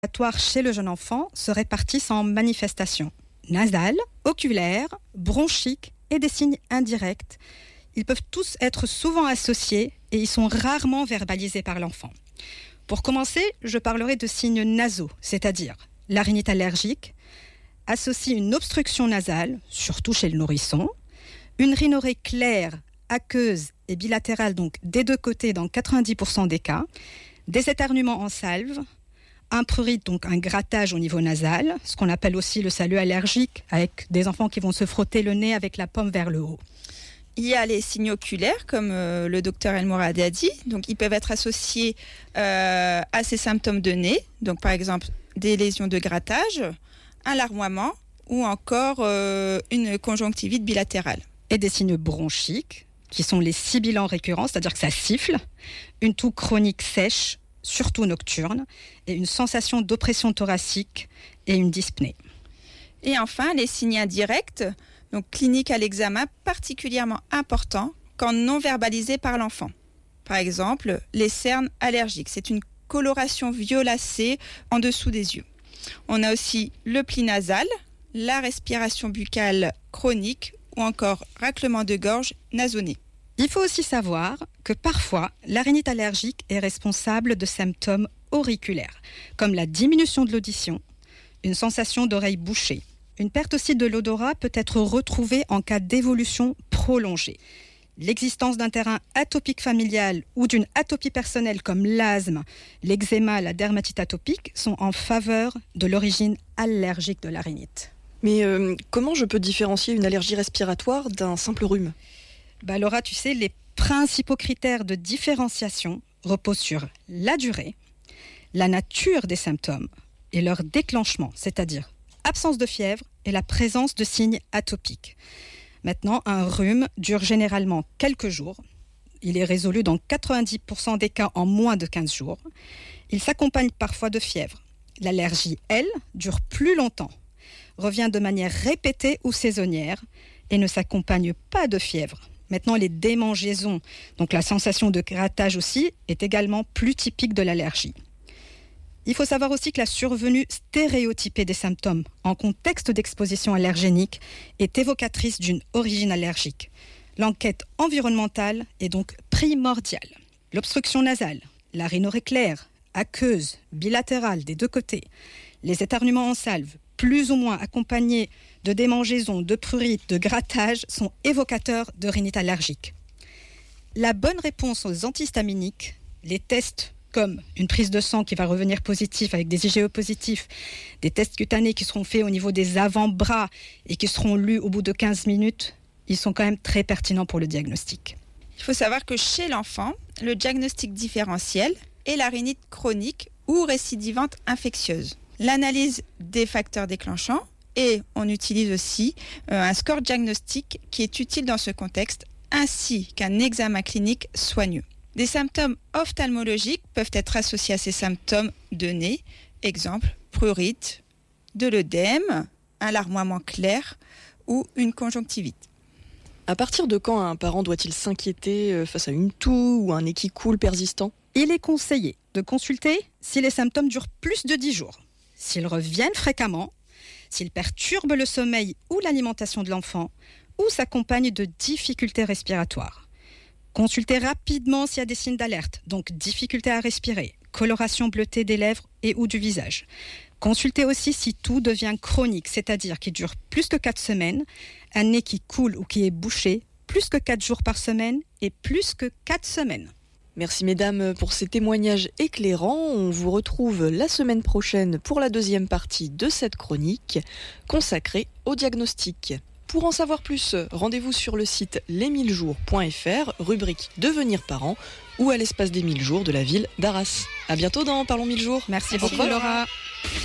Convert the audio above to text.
respiratoire chez le jeune enfant se répartissent en manifestations nasales, oculaires, bronchiques et des signes indirects. Ils peuvent tous être souvent associés et ils sont rarement verbalisés par l'enfant. Pour commencer, je parlerai de signes nasaux, c'est-à-dire la rhinite allergique, associe une obstruction nasale, surtout chez le nourrisson, une rhinorrhée claire, aqueuse et bilatérale, donc des deux côtés dans 90% des cas, des éternuements en salve, un prurite, donc un grattage au niveau nasal, ce qu'on appelle aussi le salut allergique, avec des enfants qui vont se frotter le nez avec la paume vers le haut. Il y a les signes oculaires, comme le docteur El Moradi a dit. Donc, ils peuvent être associés à ces symptômes de nez. Donc, par exemple, des lésions de grattage, un larmoiement ou encore une conjonctivite bilatérale. Et des signes bronchiques, qui sont les sibilants récurrents, c'est-à-dire que ça siffle, une toux chronique sèche, surtout nocturne, et une sensation d'oppression thoracique et une dyspnée. Et enfin, les signes indirects, donc cliniques à l'examen particulièrement importants quand non verbalisés par l'enfant. Par exemple, les cernes allergiques, c'est une coloration violacée en dessous des yeux. On a aussi le pli nasal, la respiration buccale chronique ou encore raclement de gorge nasonné. Il faut aussi savoir que parfois, la rhinite allergique est responsable de symptômes auriculaires, comme la diminution de l'audition, une sensation d'oreille bouchée. Une perte aussi de l'odorat peut être retrouvée en cas d'évolution prolongée. L'existence d'un terrain atopique familial ou d'une atopie personnelle comme l'asthme, l'eczéma, la dermatite atopique sont en faveur de l'origine allergique de la rhinite. Mais comment je peux différencier une allergie respiratoire d'un simple rhume ? Laura, tu sais, les principaux critères de différenciation reposent sur la durée, la nature des symptômes et leur déclenchement, c'est-à-dire absence de fièvre et la présence de signes atopiques. Maintenant, un rhume dure généralement quelques jours. Il est résolu dans 90% des cas en moins de 15 jours. Il s'accompagne parfois de fièvre. L'allergie, elle, dure plus longtemps, revient de manière répétée ou saisonnière et ne s'accompagne pas de fièvre. Maintenant, les démangeaisons, donc la sensation de grattage aussi, est également plus typique de l'allergie. Il faut savoir aussi que la survenue stéréotypée des symptômes en contexte d'exposition allergénique est évocatrice d'une origine allergique. L'enquête environnementale est donc primordiale. L'obstruction nasale, la rhinorrhée claire, aqueuse, bilatérale des deux côtés, les éternuements en salve, plus ou moins accompagnés de démangeaisons, de prurites, de grattages, sont évocateurs de rhinite allergique. La bonne réponse aux antihistaminiques, les tests comme une prise de sang qui va revenir positif avec des IgE positifs, des tests cutanés qui seront faits au niveau des avant-bras et qui seront lus au bout de 15 minutes, ils sont quand même très pertinents pour le diagnostic. Il faut savoir que chez l'enfant, le diagnostic différentiel est la rhinite chronique ou récidivante infectieuse. L'analyse des facteurs déclenchants et on utilise aussi un score diagnostique qui est utile dans ce contexte ainsi qu'un examen clinique soigneux. Des symptômes ophtalmologiques peuvent être associés à ces symptômes de nez, exemple prurite, de l'œdème, un larmoiement clair ou une conjonctivite. À partir de quand un parent doit-il s'inquiéter face à une toux ou un nez qui coule persistant ? Il est conseillé de consulter si les symptômes durent plus de 10 jours, s'ils reviennent fréquemment, s'ils perturbent le sommeil ou l'alimentation de l'enfant ou s'accompagnent de difficultés respiratoires. Consultez rapidement s'il y a des signes d'alerte, donc difficulté à respirer, coloration bleutée des lèvres et ou du visage. Consultez aussi si tout devient chronique, c'est-à-dire qui dure plus que 4 semaines, un nez qui coule ou qui est bouché, plus que 4 jours par semaine et plus que 4 semaines. Merci mesdames pour ces témoignages éclairants. On vous retrouve la semaine prochaine pour la deuxième partie de cette chronique consacrée au diagnostic. Pour en savoir plus, rendez-vous sur le site les1000jours.fr, rubrique Devenir parent ou à l'espace des 1000 jours de la ville d'Arras. À bientôt dans Parlons 1000 jours. Merci beaucoup Laura.